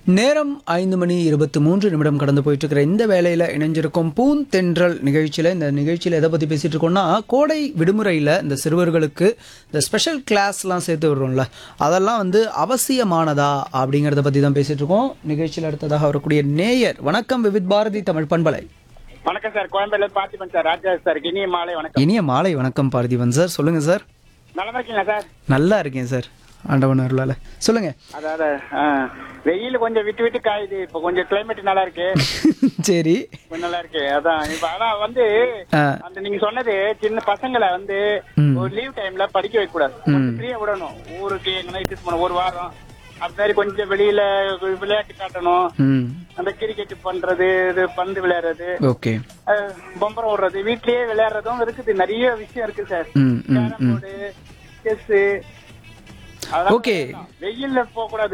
நேரம் 5:23 கடந்து போயிட்டு இருக்கிற இந்த வேலையில் இணைஞ்சிருக்கும் பூந்தென்றல் நிகழ்ச்சியில் இந்த நிகழ்ச்சியில் எதை பற்றி பேசிகிட்டு இருக்கோம்னா கோடை விடுமுறையில் இந்த சிறுவர்களுக்கு இந்த ஸ்பெஷல் கிளாஸ்லாம் சேர்த்து விடுறோம்ல அதெல்லாம் வந்து அவசியமானதா அப்படிங்கிறத பற்றி தான் பேசிகிட்டு இருக்கோம். நிகழ்ச்சியில் அடுத்ததாக வரக்கூடிய நேயர் வணக்கம் விவித் பாரதி தமிழ் பண்பலை. வணக்கம் sir, கோயம்பேடுல Parthiban sir, Rajaraj sir, இனிய மாலை வணக்கம். இனிய மாலை வணக்கம் பார்த்திபன் சார், சொல்லுங்கள் சார். நல்லா இருக்கீங்களா சார்? நல்லா இருக்கேன் சார், ஆண்டவன் அருளால. சொல்லுங்க. அதாவது வெயில் கொஞ்சம் விட்டு விட்டு காயுது, இப்ப கொஞ்சம் கிளைமேட் நல்லா இருக்கு. சரி, கொஞ்சம் நல்லா இருக்கு. அதான் இப்ப அதான் வந்து அந்த நீங்க சொன்னது சின்ன பசங்களை வந்து ஒரு லீவ் டைம்ல படிக்க வைக்க கூடாது, ஃப்ரீயா விடணும். ஊருக்கு எங்கன்னா இட்டு போனோம் ஒரு வாரம், அது மாதிரி கொஞ்சம் வெளியில விளையாட்டு காட்டணும். அந்த கிரிக்கெட் பண்றது, இது பந்து விளையாடுறது, ஓகே, பொம்பரம் விடுறது, வீட்லயே விளையாடுறதும் இருக்குது. நிறைய விஷயம் இருக்கு sir. Carrom board, chess, okay. வெயில்ல போக கூடாது.